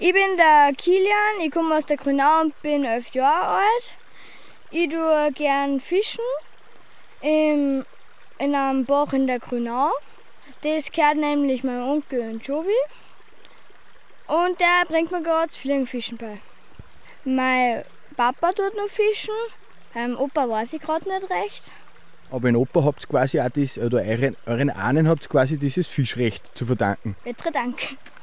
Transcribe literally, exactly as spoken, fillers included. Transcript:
Ich bin der Kilian, ich komme aus der Grünau und bin elf Jahre alt. Ich tue gern fischen im, in einem Bach in der Grünau. Das gehört nämlich meinem Onkel und Jovi. Und der bringt mir gerade das Fliegenfischen bei. Mein Papa tut noch fischen, beim Opa weiß ich gerade nicht recht. Aber in Opa habt ihr quasi auch das, oder euren, euren Ahnen habt ihr quasi dieses Fischrecht zu verdanken. Bitte Dank.